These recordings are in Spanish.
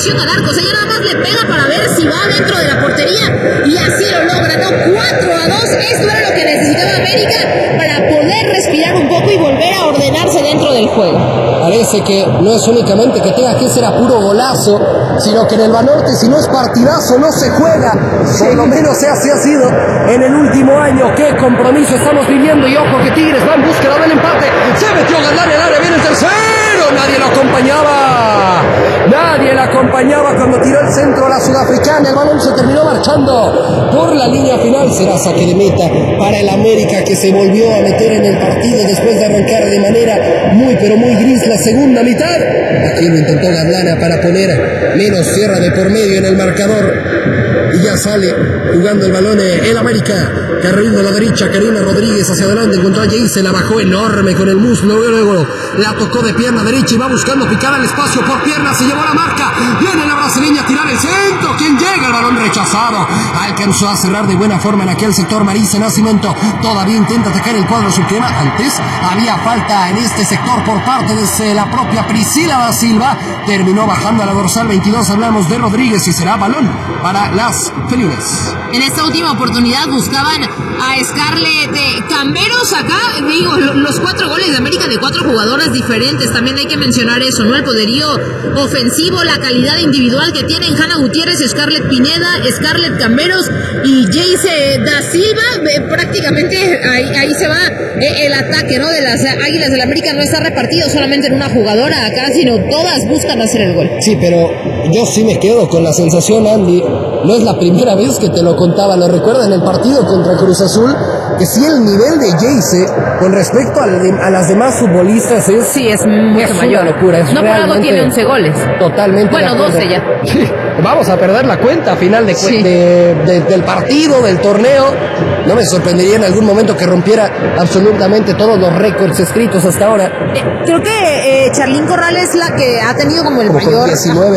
dirección al arco, o sea, ya nada más le pega para ver si va dentro de la portería, y así lo logra, ¿no? 4-2, esto era lo que necesitaba América para poder respirar un poco y volver a ordenarse dentro del juego. Parece que no es únicamente que tenga que ser a puro golazo, sino que en el Banorte, si no es partidazo, no se juega. Por lo menos así ha sido en el último año. Qué compromiso estamos viviendo, y ojo que Tigres va en búsqueda del empate. Se metió Galán al área, viene el tercero. Nadie lo acompañaba cuando tiró el centro a la sudafricana. El balón se terminó marchando por la línea final. Será saque de meta para el América, que se volvió a meter en el partido después de arrancar de manera muy pero muy gris la segunda mitad. Aquí lo intentó Gablana para poner menos tierra de por medio en el marcador, y ya sale jugando el balón el América. Carril de la derecha, Karina Rodríguez hacia adelante, encontró a Jay, se la bajó enorme con el muslo, luego la tocó de pierna derecha y va buscando picar al espacio por pierna, se llevó la marca, viene la brasileña a tirar el centro, ¿quién llega? El balón rechazado, alcanzó a cerrar de buena forma en aquel sector Marisa Nacimiento, todavía intenta atacar el cuadro subcrema, antes había falta en este sector por parte de la propia Priscila da Silva, terminó bajando a la dorsal 22, hablamos de Rodríguez, y será balón para las felinas. En esta última oportunidad buscaban a Scarlett Camberos. Acá, digo, los 4 goles de América de 4 jugadoras diferentes, también hay que mencionar eso, ¿no? El poderío ofensivo, la calidad individual que tienen Hanna Gutiérrez, Scarlett Pineda, Scarlett Camberos y Jayce da Silva. Prácticamente ahí se va el ataque, ¿no? De las Águilas del América. No está repartido solamente en una jugadora acá, sino todas buscan hacer el gol. Sí, pero yo sí me quedo con la sensación, Andy, no es la primera vez que te lo contaba, lo recuerda en el partido contra Cruz Azul, que sí, el nivel de Jayce con respecto a las demás futbolistas es mucho mayor. Una locura. Es no por algo tiene 11 goles. Totalmente. Bueno, 12 ya. Sí, vamos a perder la cuenta a final del partido, del torneo. No me sorprendería en algún momento que rompiera absolutamente todos los récords escritos hasta ahora. Creo que Charlín Corral es la que ha tenido como el mayor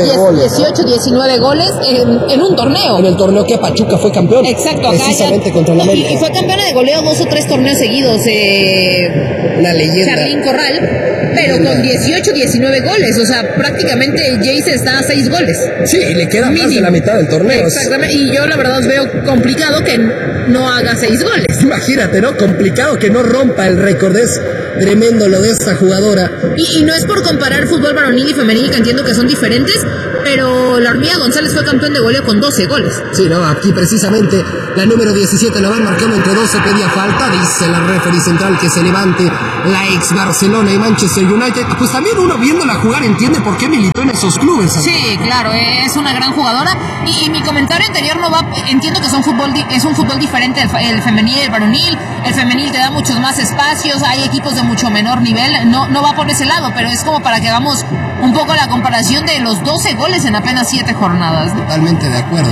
18, 19 goles en un torneo. En el torneo que Pachuca fue campeón. Exacto, precisamente contra el América. Y fue campeona de goleo 2 o 3 torneos seguidos. Una leyenda. Charlín Corral, pero con 18, 19 goles. O sea, prácticamente Jayce está a 6 goles. Sí, y le queda más de la mitad del torneo. Exactamente, y yo la verdad veo complicado que no haga 6 goles. Imagínate, ¿no? Complicado que no rompa el récord. Es tremendo lo de esta jugadora. Y no es por comparar fútbol varonil y femenil, que entiendo que son diferentes, pero la Hormiga González fue campeón de goleo con 12 goles. Sí, no, aquí precisamente la número 17 la van marcando entre 12, pedía falta, dice la referee central que se levante la ex Barcelona y Manchester United. Pues también uno viéndola jugar entiende por qué militó en esos clubes. Sí, claro, es una gran jugadora, y mi comentario anterior no va, entiendo que es un fútbol diferente el femenil y el varonil. El femenil te da muchos más espacios, hay equipos de mucho menor nivel, no va por ese lado, pero es como para que hagamos un poco la comparación de los 12 goles en apenas 7 jornadas, ¿no? Totalmente de acuerdo.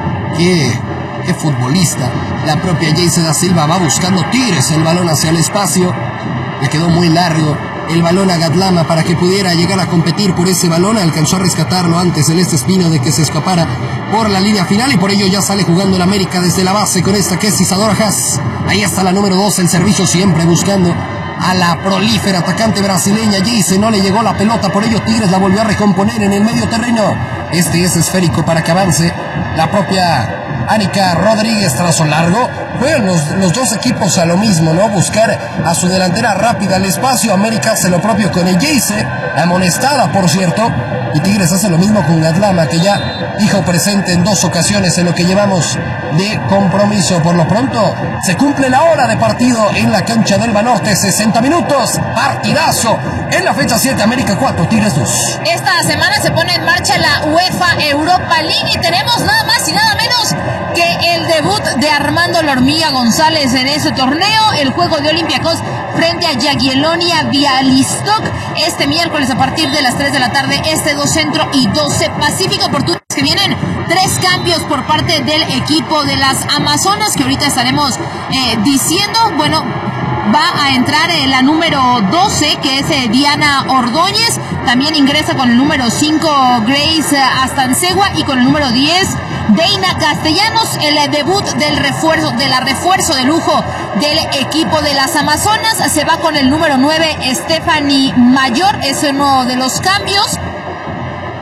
Qué futbolista. La propia Jayce da Silva va buscando Tigres el balón hacia el espacio. Le quedó muy largo el balón a Gatlama para que pudiera llegar a competir por ese balón. Alcanzó a rescatarlo antes Celeste Espino de que se escapara por la línea final, y por ello ya sale jugando el América desde la base con esta que es Isadora Haas. Ahí está la número 2, el servicio siempre buscando a la prolífera atacante brasileña. Jayce no le llegó la pelota, por ello Tigres la volvió a recomponer en el medio terreno. Este es esférico para que avance la propia Anica Rodríguez. Trazo largo, juegan los dos equipos a lo mismo, ¿no? Buscar a su delantera rápida al espacio. América hace lo propio con el Jayce, amonestada por cierto, y Tigres hace lo mismo con Gatlama, que ya dijo presente en 2 ocasiones en lo que llevamos de compromiso. Por lo pronto se cumple la hora de partido en la cancha del Banorte, 60 minutos, partidazo en la fecha 7, América 4, Tigres 2. Esta semana se pone en marcha la UEFA Europa League y tenemos nada más y nada menos que el debut de Armando La Hormiga González en ese torneo, el juego de Olympiacos frente a Jagiellonia Bialystok este miércoles a partir de las 3 de la tarde, 2 Centro y 12 Pacífico. Oportunidades que vienen 3 cambios por parte del equipo de las Amazonas, que ahorita estaremos diciendo. Bueno, va a entrar la número 12, que es Diana Ordóñez. También ingresa con el número 5 Grace Astancegua, y con el número 10 Deina Castellanos. El debut del refuerzo de lujo del equipo de las Amazonas se va con el número 9 Stephanie Mayor, es uno de los cambios.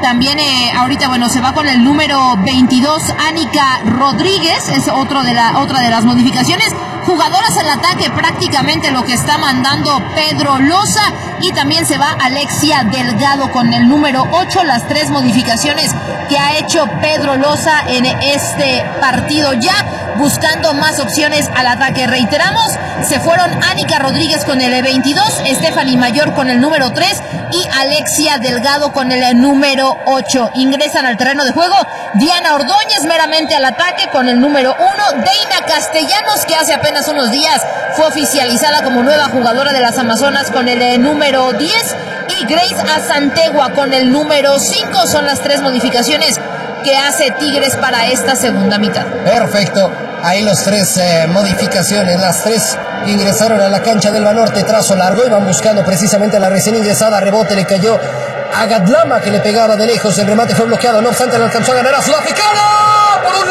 También ahorita, se va con el número 22, Ánica Rodríguez, es otra de las modificaciones. Jugadoras al ataque, prácticamente lo que está mandando Pedro Loza. Y también se va Alexia Delgado con el número 8, las 3 modificaciones que ha hecho Pedro Loza en este partido ya, buscando más opciones al ataque. Reiteramos, se fueron Ánica Rodríguez con el 22, Stephanie Mayor con el número 3 y Alexia Delgado con el número 8. Ingresan al terreno de juego Diana Ordóñez meramente al ataque con el número 1, Deina Castellanos, que hace apenas unos días fue oficializada como nueva jugadora de las Amazonas con el número 10, y Grace Azantegua con el número 5. Son las 3 modificaciones que hace Tigres para esta segunda mitad. Perfecto, ahí los 3 modificaciones, las 3 que ingresaron a la cancha del Banorte, trazo largo, iban buscando precisamente a la recién ingresada, rebote le cayó a Gadlama, que le pegaba de lejos, el remate fue bloqueado, no obstante le alcanzó a ganar a Sudafricana por un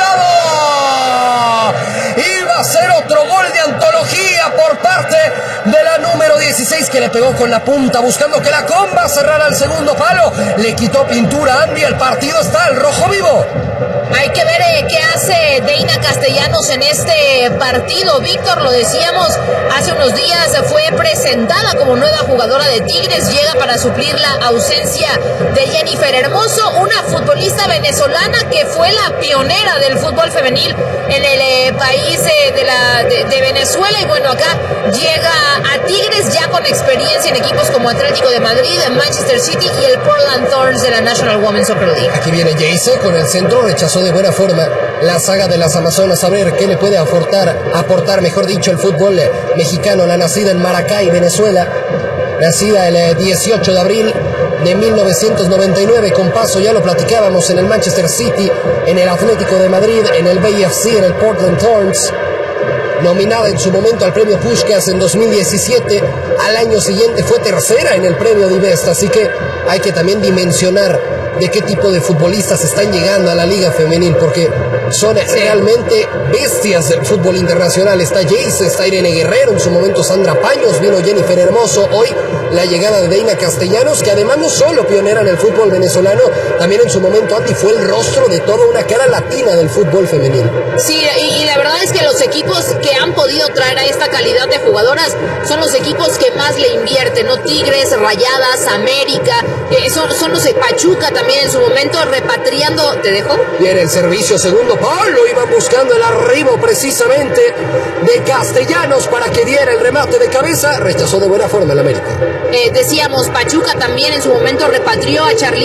lado. Iba a ser otro gol de antología por parte de la número 16, que le pegó con la punta buscando que la comba cerrara el segundo palo. Le quitó pintura a Andy, el partido está al rojo vivo. Hay que ver qué hace Deina Castellanos en este partido. Víctor, lo decíamos, hace unos días fue presentada como nueva jugadora de Tigres, llega para suplir la ausencia de Jennifer Hermoso, una futbolista venezolana que fue la pionera del fútbol femenil en el país de Venezuela, y acá llega a Tigres ya con experiencia en equipos como Atlético de Madrid, Manchester City y el Portland Thorns de la National Women's Soccer League. Aquí viene Jayce con el centro, rechazó de buena forma la saga de las Amazonas, a ver qué le puede aportar, mejor dicho, el fútbol mexicano. La nacida en Maracay, Venezuela, nacida el 18 de abril de 1999, con paso, ya lo platicábamos, en el Manchester City, en el Atlético de Madrid, en el BFC, en el Portland Thorns. Nominada en su momento al premio Puskás en 2017, al año siguiente fue tercera en el premio Divest, así que hay que también dimensionar de qué tipo de futbolistas están llegando a la liga femenil, porque son realmente bestias del fútbol internacional. Está Jayce, está Irene Guerrero, en su momento Sandra Paños, vino Jennifer Hermoso, hoy la llegada de Deina Castellanos, que además no solo pionera en el fútbol venezolano, también en su momento Andy fue el rostro de toda una cara latina del fútbol femenil. Sí, y la verdad es que los equipos que han podido traer a esta calidad de jugadoras son los equipos que más le invierten, ¿no? Tigres, Rayadas, América, son los de Pachuca también en su momento repatriando. ¿Te dejo? Viene el servicio, segundo palo, iban buscando el arribo precisamente de Castellanos para que diera el remate de cabeza, rechazó de buena forma el América. Decíamos, Pachuca también en su momento repatrió a Charly